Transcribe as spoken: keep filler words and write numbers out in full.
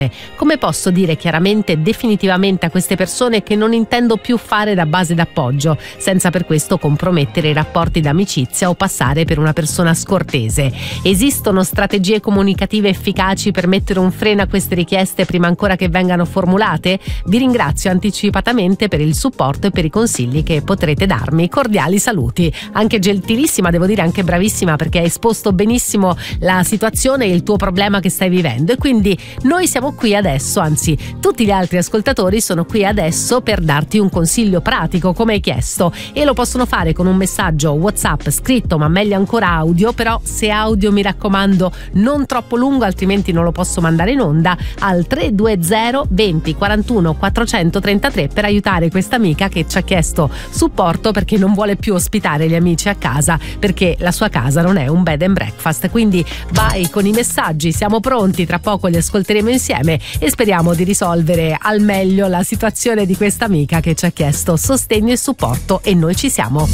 Come posso dire chiaramente e definitivamente a queste persone che non intendo più fare da base d'appoggio, senza per questo compromettere i rapporti d'amicizia o passare per una persona scortese? Esistono strategie comunicative efficaci per mettere un freno a queste richieste prima ancora che vengano formulate? Vi ringrazio anticipatamente per il supporto e per i consigli che potrete darmi. Cordiali saluti. Anche gentilissima, devo dire anche bravissima, perché hai esposto benissimo la situazione e il tuo problema che stai vivendo, e quindi noi siamo qui adesso, anzi tutti gli altri ascoltatori sono qui adesso per darti un consiglio pratico come hai chiesto, e lo possono fare con un messaggio WhatsApp scritto, ma meglio ancora audio. Però se audio, mi raccomando, non troppo lungo, altrimenti non lo posso mandare in onda, al tre due zero venti quarantuno quattrocentotrentatré per aiutare questa amica che ci ha chiesto supporto perché non vuole più ospitare gli amici a casa, perché la sua casa non è un bed and breakfast. Quindi vai con i messaggi, siamo pronti, tra poco li ascolteremo insieme e speriamo di risolvere al meglio la situazione di questa amica che ci ha chiesto sostegno e supporto, e noi ci siamo.